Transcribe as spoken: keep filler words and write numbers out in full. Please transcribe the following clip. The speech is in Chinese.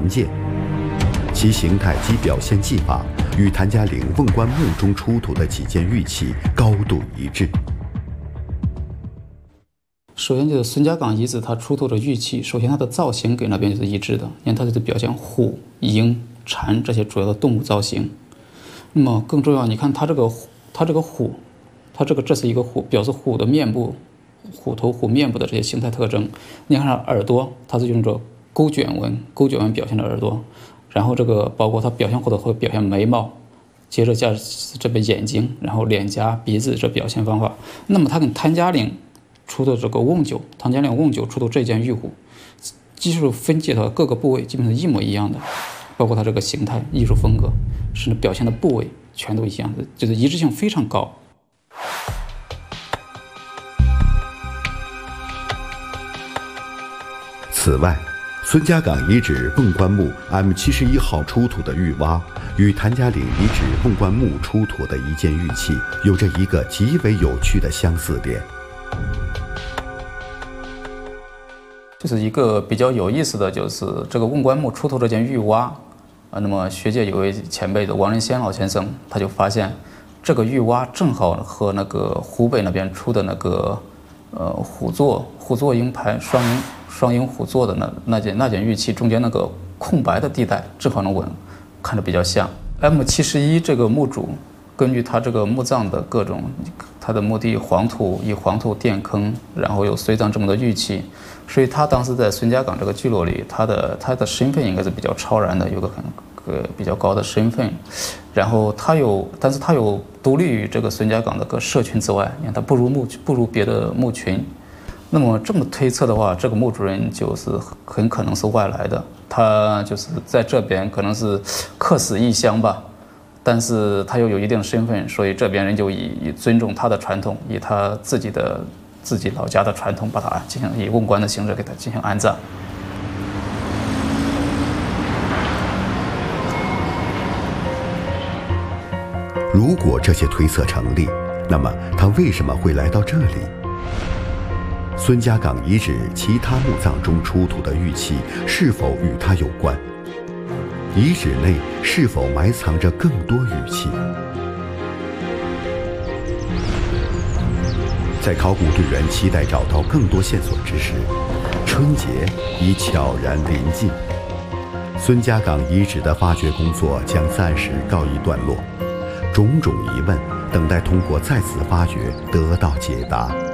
团剑，其形态及表现技法与谭家岭瓮棺墓中出土的几件玉器高度一致。 首先就是孙家岗遗址，它出土的玉器，首先它的造型跟那边就是一致的，因为它就是表现虎、鹰、蝉这些主要的动物造型。那么更重要，你看它这个它这个虎，它这个这是一个虎，表示虎的面部、虎头、虎面部的这些形态特征。你看它耳朵，它是用着钩卷纹，钩卷纹表现的耳朵，然后这个包括它表现或者会表现眉毛，接着加这边眼睛，然后脸颊、鼻子这表现方法。那么它跟谭家岭出的这个瓮酒，谭家岭瓮酒出的这件玉壶，技术分界的各个部位基本上一模一样的，包括它这个形态、艺术风格，甚至表现的部位全都一样的，就是一致性非常高。 此外，孙家岗遗址瓮棺墓 M 七十一号出土的玉蛙，与谭家岭遗址瓮棺墓出土的一件玉器有着一个极为有趣的相似点。 就是一个比较有意思的就是这个瓮棺墓出土这件玉蛙，啊，那么学界有位前辈的王仁先老先生，他就发现这个玉蛙正好和那个湖北那边出的那个呃虎座虎座鹰牌双鹰双鹰虎座的那那件那件玉器中间那个空白的地带正好能吻，看着比较像。M 七十一这个墓主根据他这个墓葬的各种，他的墓地黄土以黄土垫坑，然后有随葬这么多玉器，所以他当时在孙家岗这个聚落里，他的他的身份应该是比较超然的，有个很个比较高的身份。然后他有，但是他有独立于这个孙家岗这个社群之外，你看他不如墓不如别的墓群。那么这么推测的话，这个墓主人就是很可能是外来的，他就是在这边可能是客死异乡吧。但是他又有一定的身份，所以这边人就以以尊重他的传统，以他自己的自己老家的传统，把他进行以瓮棺的形式给他进行安葬。 如果这些推测成立，那么他为什么会来到这里？孙家岗遗址其他墓葬中出土的玉器是否与他有关？遗址内是否埋藏着更多玉器？在考古队员期待找到更多线索之时，春节已悄然临近，孙家岗遗址的发掘工作将暂时告一段落，种种疑问等待通过再次发掘得到解答。